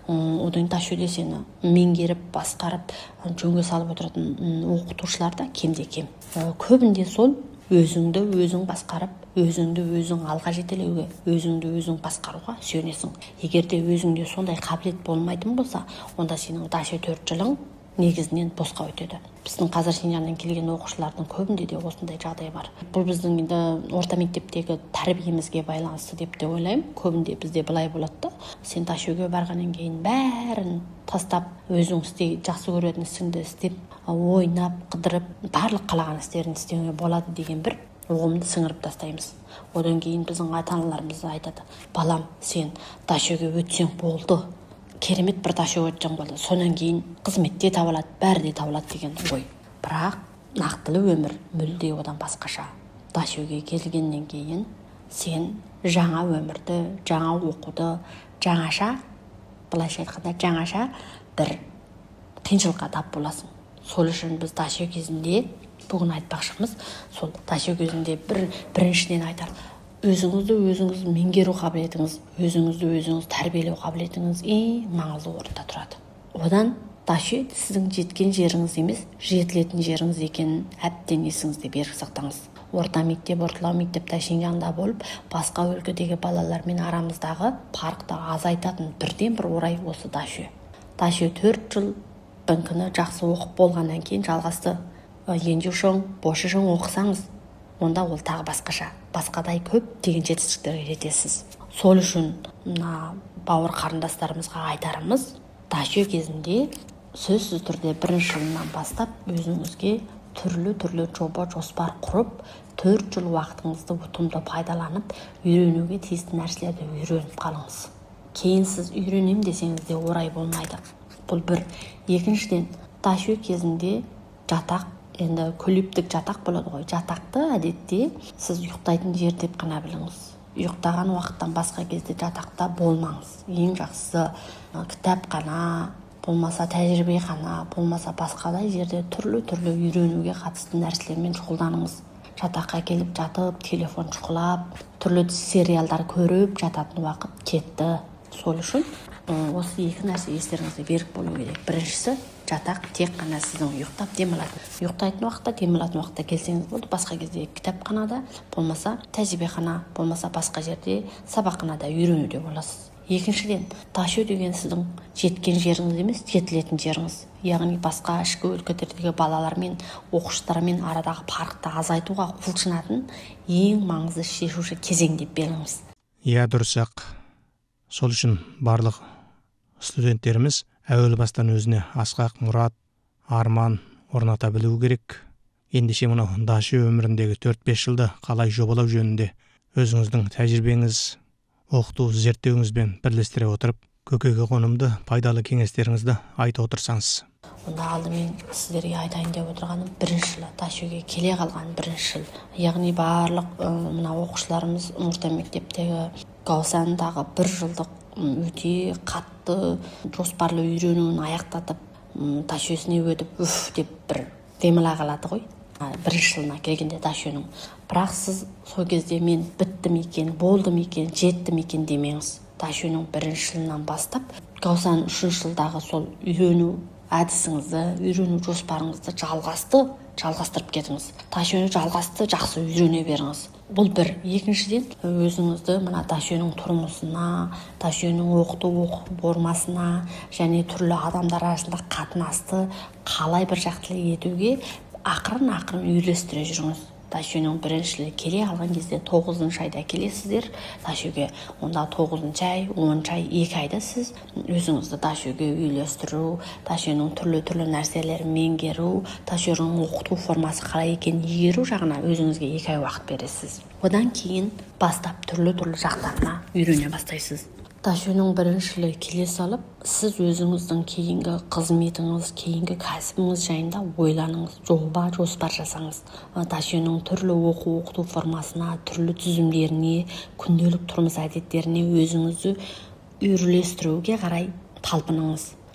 одан ташу десені меңгеріп басқарып жөнге салып отыратын оқытушылар да кемде кем. Көбінде сол өзіңді өзің басқарып, өзіңді өзің алға жетелеуге, өзіңді өзің басқаруға сүйенесің. Егерде өзіңде сондай қабілет болмайтын болса, онда сенің дашы 4 жылың негізінен босқа өтеді. Біздің қазір Шинжаңнан келген оқушылардың көбінде де осындай жағдай бар. Бұл біздің енді орта мектептегі тәрбиемізге байланысты деп те ойлаймын. Көбінде бізде былай болады да, сен ташуге барғаннан кейін бәрін тастап, өзің жақсы көретін ісіңді істеп, ойнап, қыдырып, барлық қалаған істерін істеуге болады деген бір ұғымды сіңіріп тастаймыз. Одан кейін біздің ата-аналарымыз айтады: балам, сен ташуге өтсең болды, керемет бір ташуге өтсең болды, сонан кейін қызметте табылады, бәрі де табылады деген ой. Бірақ нақтылы өмір мүлде одан басқаша. Ташуге келгеннен кейін сен жаңа өмірді, жаңа оқуды, жаңаша, былайша айтқанда жаңаша бір қиыншылыққа тап боласың. Сол үшін біз ташу кезінде бүгін айтпақшымыз, сол ташу кезінде біріншіден айтар, өзіңізді өзіңіз меңгеру қабілетіңіз, өзіңізді өзіңіз тәрбиелеу қабілетіңіз ең маңызды орында тұрады. Одан ташу сіздің жеткен жеріңіз емес, жетілетін жеріңіз екенін әбден есіңізде берік сақтаңыз. Орта мектеп, орталау мектепте Шинжаңда болып, басқа өлкедегі балалармен арамыздағы паркты азайтатын бірден бір орай осы ташу. Ташу 4 жыл күні жақсы оқып болғаннан кейін жалғасты. Енді шоң, бошы шоң оқысаңыз, онда ол тағы басқаша, басқадай көп деген жетістіктерге жетесіз. Сол үшін бауыр қарындастарымызға айтарымыз, ташу кезінде сөзсіз түрде 1-ші жылынан бастап өзіңізге түрлі жоба жоспар құрып, 4 жыл уақытыңызды ұтымды пайдаланып, үйренуге тиісті нәрселерді үйреніп қалыңыз. Кейін сіз үйренем десеңіз де орай болмайды. Бұл бір. Екіншіден, ташу кезінде жатақ, енді көлептік жатақ болады ғой. Жатақты әдетте сіз ұйықтайтын жер деп қана біліңіз. Ұйықтаған уақыттан басқа кезде жатақта болмаңыз. Ең жақсысы кітапхана, болмаса тәжірибехана, болмаса басқадай жерде түрлі үйренуге қатысты нәрселермен шұғылданыңыз. Жатаққа келіп жатып, телефон шұқылап, түрлі сериалдар көріп жататын уақыт кетті. Сол үшін осы екі нәрсе естеріңізде берік болу керек. Біріншісі, жатақ тек қана сіздің ұйықтап демалатын. Ұйықтайтын уақытта, демалатын уақытта келсеңіз болды, басқа кезде кітапханада, болмаса тәжірибехана, болмаса басқа жерде сабақханада үйренуде боласыз. Екіншіден, ташу деген сіздің жеткен жеріңіз емес, жетілетін жеріңіз. Яғни басқа ішкі өлкелердегі балалармен, оқушылармен арадағы паркты азайтуға құлшынатын ең маңызды шешуші кезең деп біліңіз. Иә, дұрыс-ақ. Сол үшін барлық студенттеріміз әуел бастан өзіне асқақ мұрат, арман орната білуі керек. Ендеше мынау ташу өміріндегі 4-5 жылды қалай жобалау жөнінде өзіңіздің тәжірибеңіз, оқыту зерттеуіңізбен бірлестіре отырып, көкейге қонымды пайдалы кеңестеріңізді айта отырсаңыз. Онда алдымен сіздерге айтайын деп отырғаным, 1-ші жылы ташуге келе қалған 1-ші жыл. Яғни барлық мына оқушыларымыз орта мектептегі Гаусандағы 1 жылдық өте қатты жоспарлы үйренуін аяқтатып, ташуесіне өтіп, деп бір демала қалады ғой. 1-ші жылына келгенде ташуның. Бірақ сіз сол кезде мен біттім екен, болдым екен, жеттім екен демеңіз. Ташуның 1-ші жылынан бастап, Гаусанның 3-ші жылдағы сол үйрену әдісіңізді, үйрену жоспарыңызды жалғастырып кетіңіз. Ташуны жалғасты, жақсы үйрене беріңіз. Бұл бір. Екіншіден, өзіңізді мына ташуның тұрмысына, ташуның оқыту формасына және түрлі адамдар арасында қатынасты қалай бір жақтылы етуге ақырын үйлестіре жүріңіз. Ташуның 1-ші жылы келе қалған кезде 9-шы айда келесіздер ташуге. Онда 9-шы ай, 10-шы ай, 2 айда сіз өзіңізді ташуге үйлестіру, ташуның түрлі нәрселерін меңгеру, ташуның оқыту формасы қалай екенін игеру жағына өзіңізге 2 ай уақыт бересіз. Одан кейін бастап түрлі жақтарына үйрене бастайсыз. Ташуның 1-ші жылы келе салып, сіз өзіңіздің кейінгі қызметіңіз, кейінгі кәсібіңіз жайында ойланыңыз, жоспар жасаңыз. Ташуның түрлі оқыту формасына, түрлі түзімдеріне, күнделік тұрмыс әдеттеріне өзіңізді үйлестіруге қарай талпыныңыз.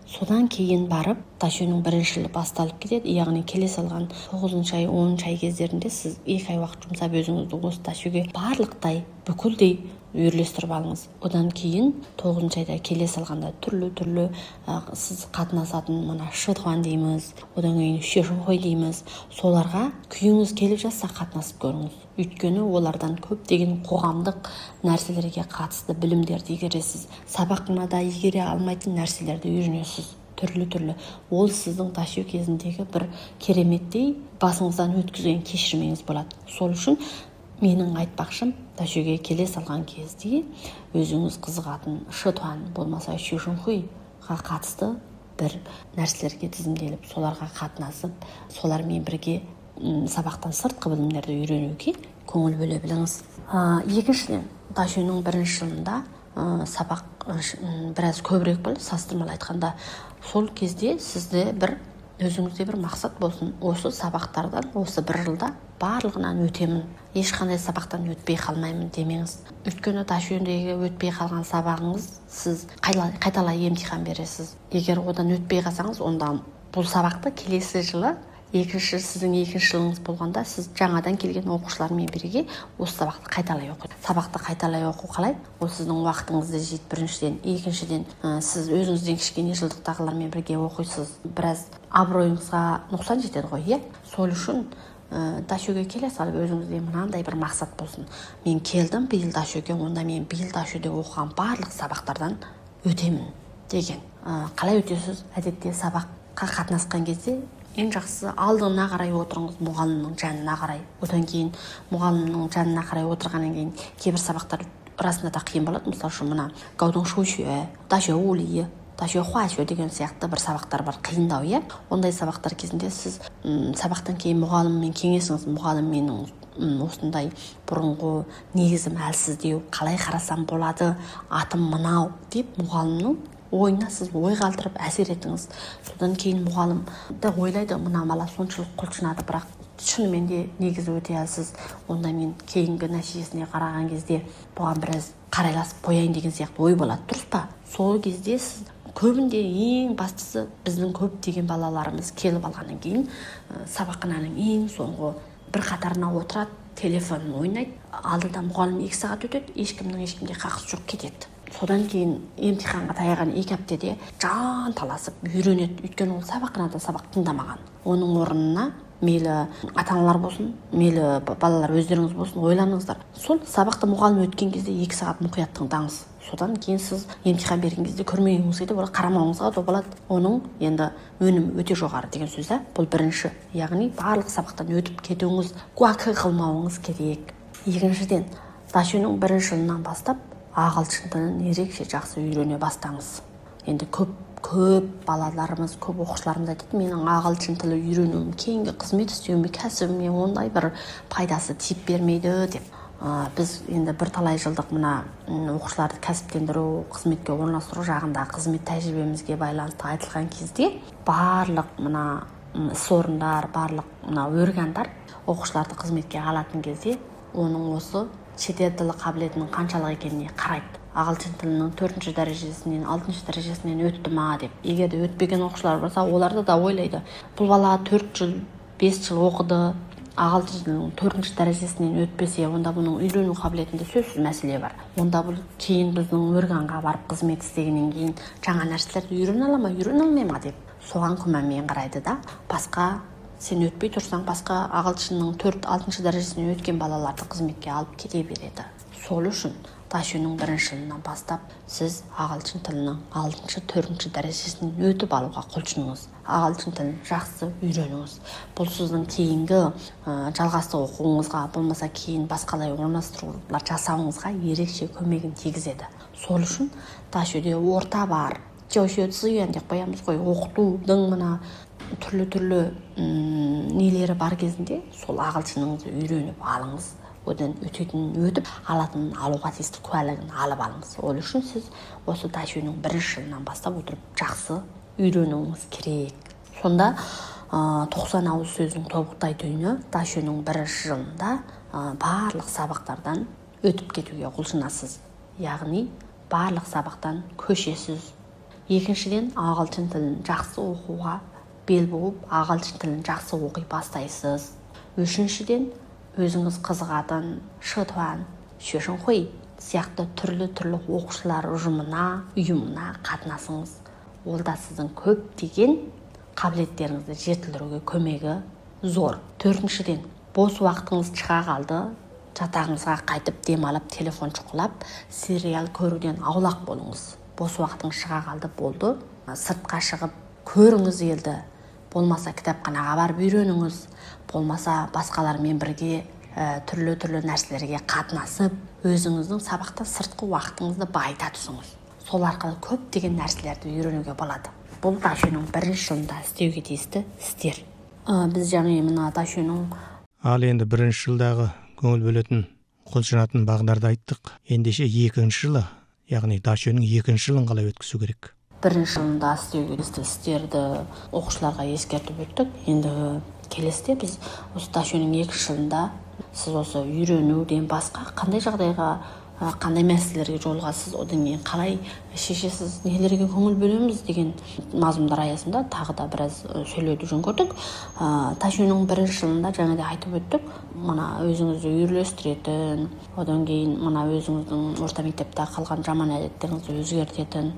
Содан кейін барып дашөнің бірінші жылы басталып кетеді. Яғни келе салған 9 ай 10 ай кездерінде сіз 2 ай уақыт жұмсап өзіңізді осы дашөге барлықтай бүкілдей үйірлестіріп алыңыз. Одан кейін 9 айда келе салғанда түрлі сіз қатынасатын мына шыдған дейміз, одан кейін шешімхой дейміз. Соларға күйіңіз келіп жатса қатынасып көріңіз. Өйткені олардан көптеген қоғамдық нәрселерге қатысты білімдерді игересіз. Сабақнада игере алмайтын нәрселерді үйренесіз. Түрлі. Ол сіздің дашө кезіндегі бір кереметтей басыңыздан өткізген кешірмеңіз болады. Сол үшін менің айтпақшым, дашөге келе салған кезде өзіңіз қызығатын шытуан болмаса шешімхойға қатысты бір нәрселерге тізімделіп, соларға қатынасып, солармен бірге сабақтан сыртқы білімдерді үйренуге көңіл бөле біліңіз. Екіншіден, дашөнің бірінші жылында сабақ біраз көбірек болды, салыстырмалы айтқанда. Сол кезде сізде өзіңізде бір мақсат болсын. Осы сабақтардан осы бір жылда барлығынан өтемін, ешқандай сабақтан өтпей қалмаймын демеңіз. Өйткені дашөндегі өтпей қалған сабағыңыз сіз қайталай емтихан бересіз. Егер одан өтпей қалсаңыз, онда бұл сабақты келесі жылы сіздің екінші жылыңыз болғанда сіз жаңадан келген оқушылармен бірге осы сабақты қайталай оқиды. Сабақты қайталай оқу қалай? Ол сіздің уақытыңызды жейді, біріншіден. Екіншіден, сіз өзіңізден кішкене жылдықтағылармен бірге оқисыз. Біраз абыройыңызға нұқсан жетеді ғой, иә? Сол үшін дашөге келе салып өзіңізде мынандай бір мақсат болсын. Мен келдім биыл дашөге, онда мен биыл дашөде оқыған барлық сабақтардан өтемін деген. Қалай өтесіз? Әдетте сабаққа қатынасқан кезде ең жақсысы алдына қарай отырыңыз, мұғалімнің жанына қарай. Одан кейін мұғалімнің жанына қарай отырғаннан кейін кейбір сабақтар расында да қиын болады. Мысалы үшін мына гаудың шушуе, дашө улиі, дашө хуашө деген сияқты бір сабақтар бар, қиындау, иә? Ондай сабақтар кезінде сіз сабақтан кейін мұғаліммен кеңесіңіз. Мұғалім менің осындай бұрынғы негізім әлсіздеу, қалай қарасам болады, атым мынау деп мұғалімнің ойына сіз ой қалдырып әсер етіңіз. Содан кейін мұғалім да ойлайды, мына бала соншалық құлшынады, бірақ шынымен де негізі өте әлсіз. Онда мен кейінгі нәтижесіне қараған кезде бұған біраз қарайласып қояйын деген сияқты ой болады, дұрыс па? Сол кезде сіз көбінде ең бастысы біздің көптеген балаларымыз келіп алғаннан кейін сабақхананың ең соңғы бір қатарына отырады, телефонын ойнайды, алдында мұғалім 2 сағат өтеді, ешкімде қақысы жоқ, кетеді. Содан кейін емтиханға таяған 2 аптада жан таласып үйренеді. Өйткені ол сабақханада сабақ тыңдамаған. Оның орнына мейлі ата-аналар болсын, мейлі балалар өздеріңіз болсын, ойланыңыздар. Сол сабақты мұғалім өткен кезде 2 сағат мұқият тыңдаңыз. Содан кейін сіз емтихан берген кезде көрмегіңіз келді, бірақ қарамауыңызға да болады. Оның енді өнімі өте жоғары деген сөз. Бұл бірінші. Яғни барлық сабақтан өтіп кетуіңіз, гуакы қылмауыңыз керек. Екіншіден, дашөнің бірінші жылынан бастап ағылшын тілін ерекше жақсы үйрене бастаңыз. Енді көп балаларымыз, көп оқушыларымыз айтады, менің ағылшын тілі үйренуім кейінгі қызмет істеуіме, кәсібіме ондай бір пайдасы тиіп бермейді деп. Біз енді бірталай жылдық мына оқушыларды кәсіптендіру, қызметке орналастыру жағында қызмет тәжірибемізге байланысты айтылған кезде барлық мына іс орындар, барлық мына органдар оқушыларды қызметке алатын кезде оның осы шетел тілі қабілетінің қаншалық екеніне қарайды. Ағылшын тілінің 4-ші дәрежесінен 6-ші дәрежесінен өтті ма деп. Егер де өтпеген оқушылар болса, оларды да ойлайды. Бұл бала 4 жыл, 5 жыл оқыды, ағылшын тілінің 4-ші дәрежесінен өтпесе, онда бұның үйрену қабілетінде сөзсіз мәселе бар. Онда бұл кейін біздің органға барып қызмет істегеннен кейін жаңа нәрселерді үйрене ала ма, үйрене алмай ма деп соған күмәнмен қарайды да. Басқа сен өтпей тұрсаң, басқа ағылшынның 4-6-шы дәрежесінен өткен балаларды қызметке алып кете береді. Сол үшін дашөнің бірінші жылынан бастап сіз ағылшын тілінің 6-шы, 4-ші дәрежесінен өтіп алуға құлшыныңыз. Ағылшын тілін жақсы үйреніңіз. Бұл сіздің кейінгі жалғасты оқуыңызға, болмаса кейін басқалай орналастырулар жасауыңызға ерекше көмегін тигізеді. Сол үшін дашөде орта бар, жаушө цзуян деп қоямыз ғой, оқытудың мына түрлі нелері бар кезінде сол ағылшыныңызды үйреніп алыңыз. Одан өтетінін өтіп, алатынын алуға тиісті куәлігін алып алыңыз. Ол үшін сіз осы дашөнің бірінші жылынан бастап отырып жақсы үйренуіңіз керек. Сонда 90 ауыз сөздің тобықтай түйіні дашөнің бірінші жылында барлық сабақтардан өтіп кетуге құлшынасыз. Яғни барлық сабақтан көшесіз, Екіншіден, ағылшын тілін жақсы оқуға бел буып, ағылшын тілін жақсы оқи бастайсыз. Үшіншіден, өзіңіз қызығатын шытуан, шөшінхуй сияқты түрлі оқушылар ұйымына қатынасыңыз. Ол да сіздің көптеген қабілеттеріңізді жетілдіруге көмегі зор. Төртіншіден, бос уақытыңыз шыға қалды, жатағыңызға қайтып демалып, телефон шұқылап, сериал көруден аулақ болыңыз. Бос уақытыңыз шыға қалды, болды. Сыртқа шығып көріңіз елді. Болмаса кітапханаға барып үйреніңіз. Болмаса басқалармен бірге түрлі нәрселерге қатынасып, өзіңіздің сабақта сыртқы уақытыңызды байыта түсіңіз. Сол арқылы көптеген нәрселерді үйренуге болады. Бұл Дашөнің бірінші жылында істеуге тиісті істер. Біз жаңа мына Дашөнің Ал енді бірінші жылдағы көңіл бөлетін, қолжанатын бағдарды айттық. Ендеше екінші жылы, яғни Дашөнің екінші жылын қалай өткізу керек? Бірінші жылында істеуге тиісті істерді оқушыларға ескертіп өттік. Енді келесіде біз осы Дашөнің екінші жылында сіз осы үйренуден басқа қандай жағдайға, қандай мәселелерге жолығасыз, одан кейін қалай шешесіз, нелерге көңіл бөлеміз деген мазмұндар аясында тағы да біраз сөйлеуді жөн көрдік. Дашөнің бірінші жылында жаңа да айтып өттік, мына өзіңізді үйлестіретін, одан кейін мына өзіңіздің орта мектепте қалған жаман әдеттеріңізді өзгертетін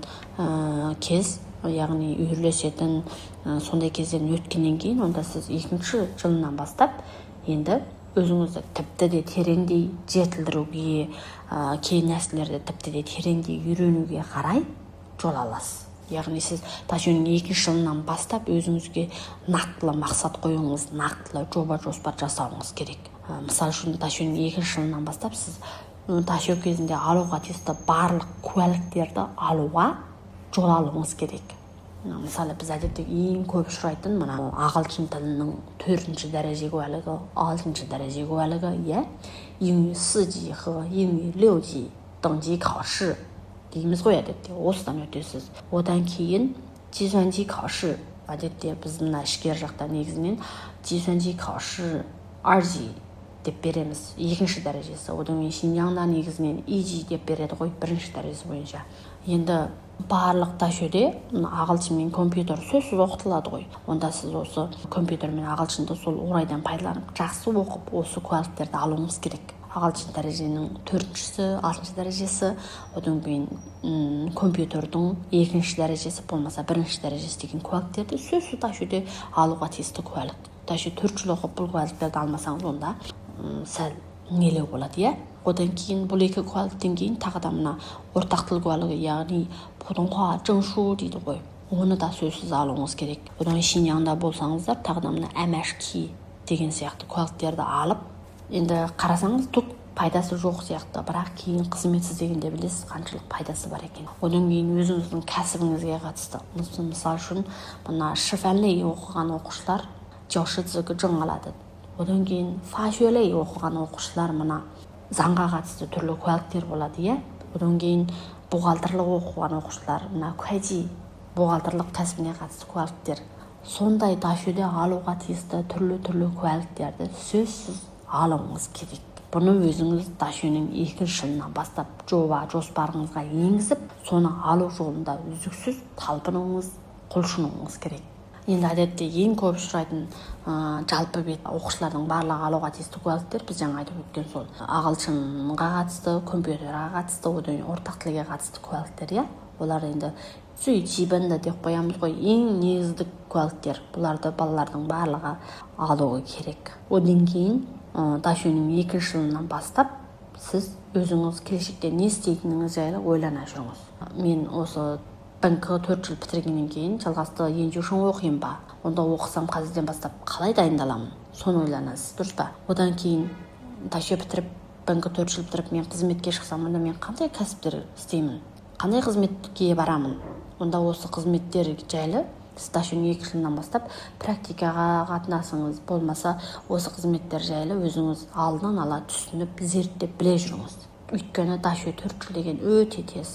кез, яғни үйірлесетін сондай кезден өткеннен кейін, онда сіз екінші жылынан бастап енді өзіңізді тіпті де тереңдей жетілдіруге, кей нәрселерді тіпті де тереңдей үйренуге қарай жол аласыз. Яғни сіз Дашөнің екінші жылынан бастап өзіңізге нақтылы мақсат қоюыңыз, нақтылы жоба жоспар жасауыңыз керек. Мысалы үшін Дашөнің екінші жылынан бастап сіз Дашө кезінде алуға тиісті барлық куәліктерді алуға жол алуыңыз керек. Мысалы біз әдетте ең көп сұрайтын мына ағылшын тілінің 4-ші дәреже куәлігі, 6-ші дәреже куәлігі, иә, 英语4级和英语6级等级考试дейміз ғой әдетте. Осыдан өтесіз. Одан кейін 计算机考试, әдетте біз мына ішкер жақта негізінен 计算机考试2级деп береміз, 2-ші дәрежесі. Одан кейін Шинжаңда негізінен 1级деп береді ғой, 1-ші дәрежесі бойынша. Енді барлық Дашөде ағылшын мен компьютер сөзсіз оқытылады ғой. Онда сіз осы компьютер мен ағылшынды сол орайдан пайдаланып, жақсы оқып, осы куәліктерді алуыңыз керек. Ағылшын дәреженің 4-шісі, 6-шы дәрежесі, одан кейін компьютердің 2-ші дәрежесі, болмаса 1-ші дәрежесі деген куәліктерді сөзсіз Дашөде алуға тиісті куәлік. Дашө 4 жыл оқып бұл куәліктерді алмасаңыз, онда сәл нелеу болады, иә. Одан кейін бұл екі куәліктен кейін тағы да мына ортақ тіл куәлігі, яғни пудонхуа жыңшу дейді ғой. Оны да сөзсіз алуыңыз керек. Одан кейін Шинжаңда болсаңыздар, тағы да мына әмәшки деген сияқты куәліктерді алып, енді қарасаңыз түк пайдасы жоқ сияқты, бірақ кейін қызмет іздегенде білесіз қаншалық пайдасы бар екен. Одан кейін өзіңіздің кәсібіңізге қатысты. Мысалы үшін мына шифәнлей оқыған оқушылар 教师资格证 алады. Одан кейін фашуэлей оқыған оқушылар мына заңға қатысты түрлі куәліктер болады, иә. Одан кейін бухгалтерлік оқыған оқушылар мына куәди, бухгалтерлік кәсібіне қатысты куәліктер. Сондай Дашөде алуға тиісті түрлі куәліктерді сөзсіз алуыңыз керек. Бұны өзіңіз Дашөнің 2-ші жылынан бастап жоба жоспарыңызға енгізіп, соны алу жолында үздіксіз талпынуыңыз, құлшынуыңыз керек. Енді әдетте ең көп сұрайтын жалпы бет оқушылардың барлығы алуға тиісті куәліктер біз жаңа айтып өткен сол ағылшынға қатысты, компьютерға қатысты, одан ортақ тілге қатысты куәліктер, иә. Олар енді сүйчибенді деп қоямыз ғой, ең негіздік куәліктер. Бұларды балалардың барлығы алуы керек. Одан кейін Дашөнің 2-ші жылынан бастап сіз өзіңіз келешекте не істейтініңіз жайлы ойлана жүріңіз. Мен осы БНК 4 жыл бітіргеннен кейін жалғасты енжушын оқиын ба? Онда оқысам қазірден бастап қалай дайындаламын? Соны ойланасыз, дұрыс па? Одан кейін Дашө бітіріп, БНК 4 жыл бітіріп, мен қызметке шықсам, онда мен қандай кәсіптер істеймін? Қандай қызметке барамын? Онда осы қызметтер жайлы сіз Дашөнің 2-ші жылынан бастап практикаға қатынасыңыз, болмаса осы қызметтер жайлы өзіңіз алдын ала түсініп, зерттеп біле жүріңіз. Өйткені Дашө 4 жыл деген өте тез,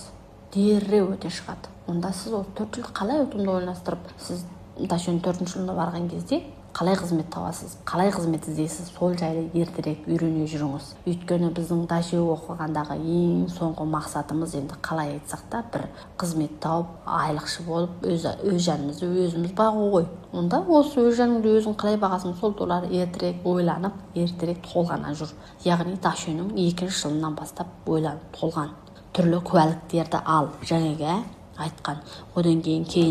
дереу өте шығады. Онда сіз осы 4 жыл қалай ұтымды ойластырып, сіз Дашөнің 4-ші жылына барған кезде қалай қызмет табасыз, қалай қызмет іздейсіз, сол жайлы ертерек үйрене жүріңіз. Өйткені біздің дашеу оқығандағы ең соңғы мақсатымыз енді қалай айтсақ та бір қызмет тауып, айлықшы болып, өз жанымызды өзіміз бағу ғой. Онда осы өз жаныңды өзің қалай бағасың, сол туралы ертерек ойланып, ертерек толғана жүр. Яғни дашенің 2 жылынан бастап ойланып толған. Түрлі куәліктерді ал, жаңағы айтқан. Одан кейін